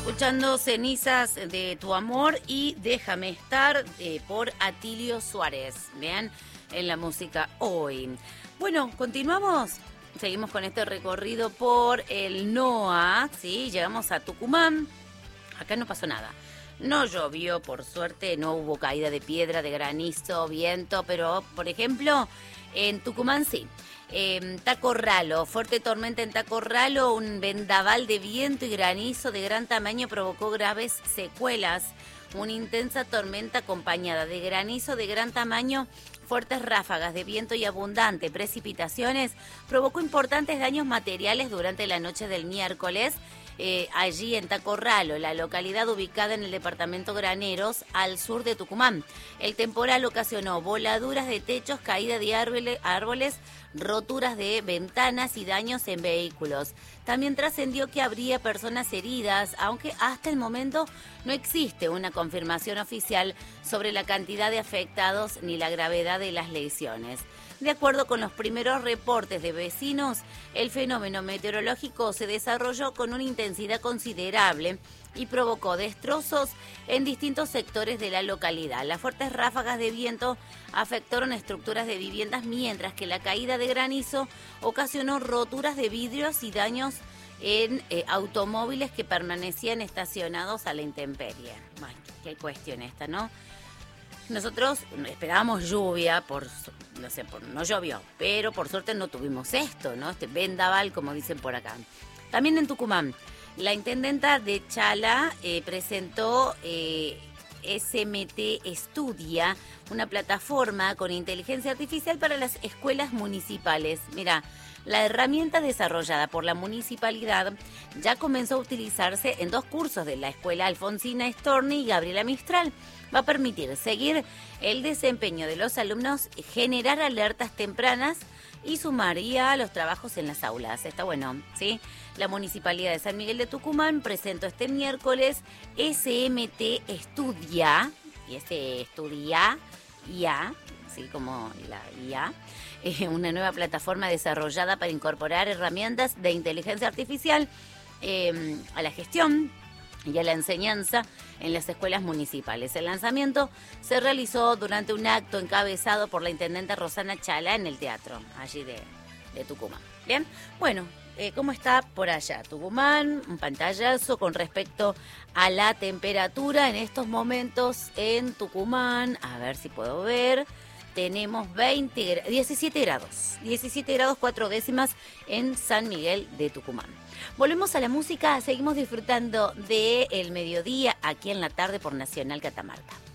Escuchando Cenizas de tu amor y Déjame estar por Atilio Suárez. Vean en la música hoy. Bueno, continuamos. Seguimos con este recorrido por el NOA, ¿sí? Llegamos a Tucumán. Acá no pasó nada. No llovió, por suerte, no hubo caída de piedra, de granizo, viento, pero, por ejemplo, en Tucumán sí. Tacorralo, fuerte tormenta en Tacorralo, un vendaval de viento y granizo de gran tamaño provocó graves secuelas. Una intensa tormenta acompañada de granizo de gran tamaño, fuertes ráfagas de viento y abundante precipitaciones provocó importantes daños materiales durante la noche del miércoles. Allí en Tacorralo, la localidad ubicada en el departamento Graneros, al sur de Tucumán. El temporal ocasionó voladuras de techos, caída de árboles, roturas de ventanas y daños en vehículos. También trascendió que habría personas heridas, aunque hasta el momento no existe una confirmación oficial sobre la cantidad de afectados ni la gravedad de las lesiones. De acuerdo con los primeros reportes de vecinos, el fenómeno meteorológico se desarrolló con una intensidad considerable y provocó destrozos en distintos sectores de la localidad. Las fuertes ráfagas de viento afectaron estructuras de viviendas, mientras que la caída de granizo ocasionó roturas de vidrios y daños en automóviles que permanecían estacionados a la intemperie. Bueno, qué cuestión esta, ¿no? Nosotros esperábamos lluvia, no llovió, pero por suerte no tuvimos esto, ¿no? Este vendaval, como dicen por acá. También en Tucumán, la intendenta de Chala presentó SMT Estudia, una plataforma con inteligencia artificial para las escuelas municipales. Mira, la herramienta desarrollada por la municipalidad ya comenzó a utilizarse en 2 cursos de la escuela Alfonsina Storni y Gabriela Mistral. Va a permitir seguir el desempeño de los alumnos, generar alertas tempranas y sumaría a los trabajos en las aulas. Está bueno, ¿sí? La Municipalidad de San Miguel de Tucumán presentó este miércoles SMT Estudia, y Estudia IA, así como la IA, una nueva plataforma desarrollada para incorporar herramientas de inteligencia artificial a la gestión y a la enseñanza en las escuelas municipales. El lanzamiento se realizó durante un acto encabezado por la intendente Rosana Chala en el teatro, allí de Tucumán. Bien, bueno, ¿cómo está por allá? Tucumán, un pantallazo con respecto a la temperatura en estos momentos en Tucumán. A ver si puedo ver. Tenemos 17 grados 4 décimas en San Miguel de Tucumán. Volvemos a la música, seguimos disfrutando del mediodía aquí en la tarde por Nacional Catamarca.